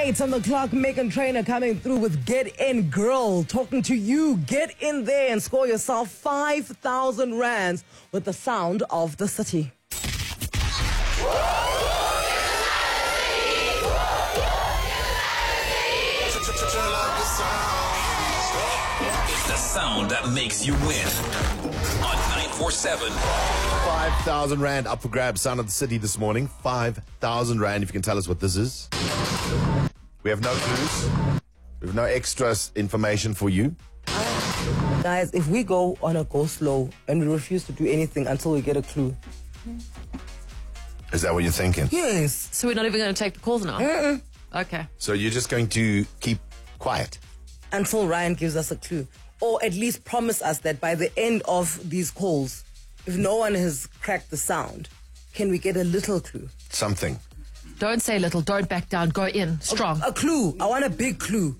8 on the clock. Megan Trainor coming through with Get In Girl, talking to you. Get in there and score yourself 5,000 rands with the sound of the city. It's the sound that makes you win. On 947. 5,000 rand up for grabs. Sound of the city this morning. 5,000 rand. If you can tell us what this is. We have no clues. We have no extra information for you. Guys, if we go on a go slow and we refuse to do anything until we get a clue. Is that what you're thinking? Yes. So we're not even going to take the calls now? Okay. So you're just going to keep quiet? Until Ryan gives us a clue. Or at least promise us that by the end of these calls, if no one has cracked the sound, can we get a little clue? Something. Don't say little. Don't back down. Go in. Strong. A clue. I want a big clue.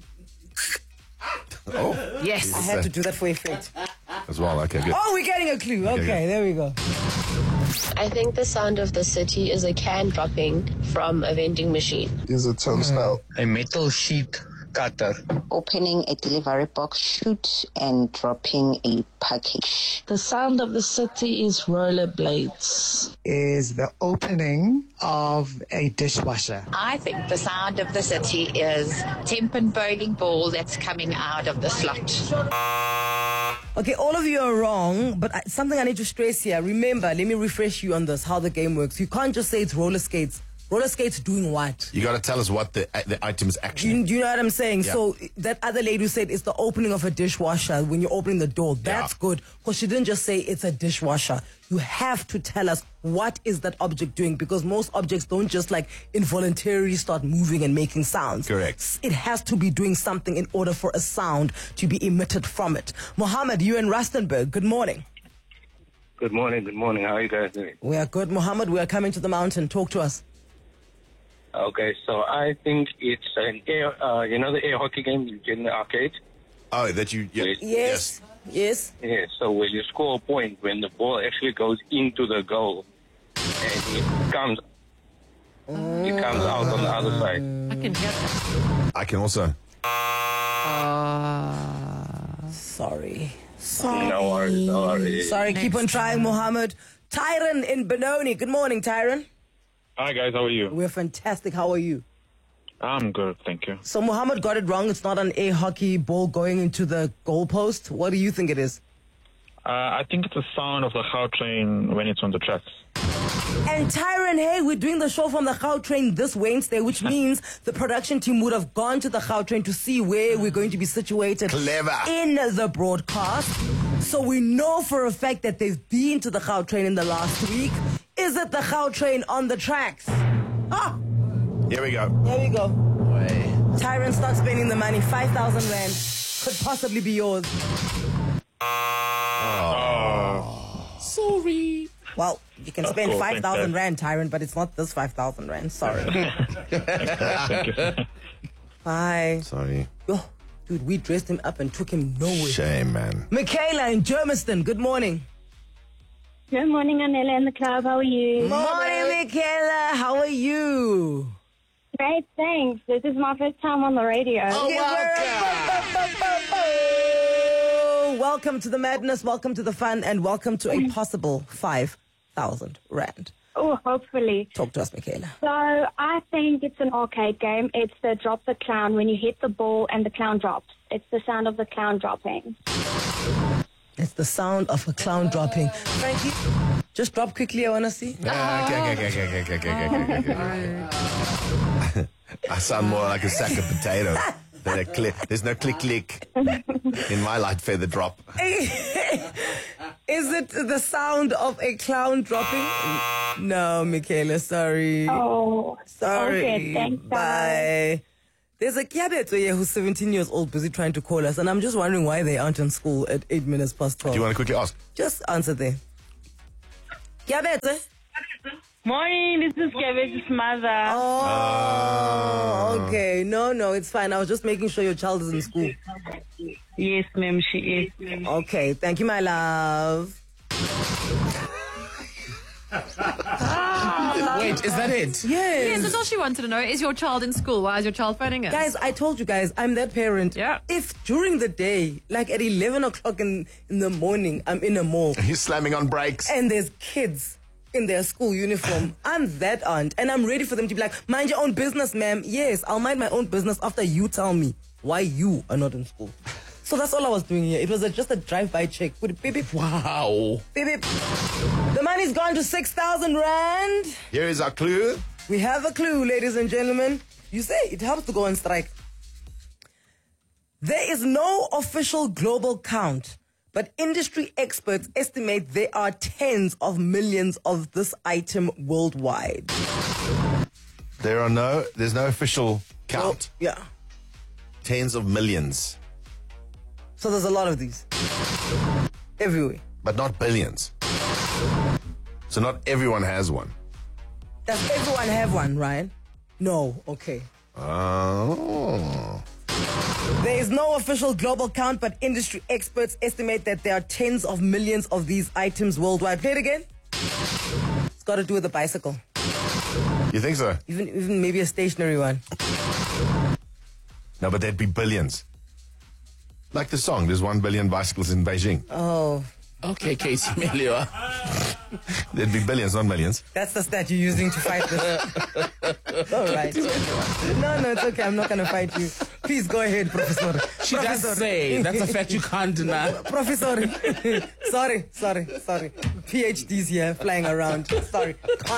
Oh. Yes. I had to do that for effect. As well. Okay, good. Oh, we're getting a clue. Okay, there we go. I think the sound of the city is a can dropping from a vending machine. Is a turnstile. A metal sheet cutter. Opening a delivery box chute and dropping a package. The sound of the city is rollerblades. Is the opening of a dishwasher. I think the sound of the city is Tempen bowling ball that's coming out of the slot. Okay, all of you are wrong, but something I need to stress here. Remember, let me refresh you on this, how the game works. You can't just say it's roller skates. Roller skates doing what? You got to tell us what the item is actually. Do you know what I'm saying? Yeah. So that other lady who said it's the opening of a dishwasher when you're opening the door. That's good, because she didn't just say it's a dishwasher. You have to tell us what is that object doing, because most objects don't just like involuntarily start moving and making sounds. Correct. It has to be doing something in order for a sound to be emitted from it. Mohammed, you in Rustenburg. Good morning. Good morning. How are you guys doing? We are good, Mohammed. We are coming to the mountain. Talk to us. Okay, so I think it's an air, the air hockey game you get in the arcade? Oh, that you... Yeah. Yes. Yeah, so when you score a point, when the ball actually goes into the goal, and it comes out on the other side. I can hear that. I can also... Sorry. No worries. Sorry, keep on trying, Mohammed. Tyron in Benoni. Good morning, Tyron. Hi, guys. How are you? We're fantastic. How are you? I'm good, thank you. So Mohammed got it wrong. It's not an air hockey ball going into the goalpost. What do you think it is? I think it's the sound of the Gautrain when it's on the tracks. And Tyron, hey, we're doing the show from the Gautrain this Wednesday, which means the production team would have gone to the Gautrain to see where we're going to be situated. Clever. In the broadcast. So we know for a fact that they've been to the Gautrain in the last week. Is it the Gautrain on the tracks? Ah! Here we go. There we go. Tyron, start spending the money. 5,000 rand could possibly be yours. Sorry. Well, you can spend 5,000 rand, Tyron, but it's not this 5,000 rand. Sorry. Bye. Sorry. Oh, dude, we dressed him up and took him nowhere. Shame, man. Michaela in Germiston, good morning. Good morning, Anela and the club. How are you? Morning, Michaela. How are you? Great, thanks. This is my first time on the radio. Welcome to the madness, welcome to the fun, and welcome to a possible 5,000 rand. Oh, hopefully. Talk to us, Michaela. So I think it's an arcade game. It's the drop the clown, when you hit the ball and the clown drops. It's the sound of the clown dropping. It's the sound of a clown dropping. Frankie, just drop quickly, I want to see. Okay. I sound more like a sack of potatoes than a click. There's no click in my light feather drop. Is it the sound of a clown dropping? No, Michaela, sorry. Oh, sorry. Okay, thanks. Bye. There's a Kiabeto here who's 17 years old, busy trying to call us, and I'm just wondering why they aren't in school at 8 minutes past 12. Do you want to quickly ask? Just answer there. Kiabeto? Morning, this is Kevin's mother. Oh, okay. No, it's fine. I was just making sure your child is in school. Yes, ma'am, she is. Okay, thank you, my love. Wait, is that it? Yes, that's all she wanted to know. Is your child in school? Why is your child phoning us? Guys, I told you guys, I'm that parent. Yeah. If during the day, like at 11 o'clock in the morning, I'm in a mall. He's slamming on brakes. And there's kids in their school uniform. I'm that aunt. And I'm ready for them to be like, mind your own business, ma'am. Yes, I'll mind my own business after you tell me why you are not in school. So that's all I was doing here. It was just a drive-by check. Beep, beep. Wow. Beep, beep. The money's gone to 6,000 rand. Here is our clue. We have a clue, ladies and gentlemen. You say it helps to go on strike. There is no official global count, but industry experts estimate there are tens of millions of this item worldwide. There's no official count. Yeah. Tens of millions. So there's a lot of these. Everywhere. But not billions. So not everyone has one. Does everyone have one, Ryan? No. Okay. Oh. There is no official global count, but industry experts estimate that there are tens of millions of these items worldwide. Play it again. It's got to do with a bicycle. You think so? Even maybe a stationary one. No, but there'd be billions. Like the song, there's 1 billion bicycles in Beijing. Oh. Okay, Casey Melior. There'd be billions, not millions. That's the stat you're using to fight this. All right. No, it's okay. I'm not going to fight you. Please go ahead, Professor. She does say. That's a fact you can't deny. Professor. Sorry. PhDs here flying around. Sorry.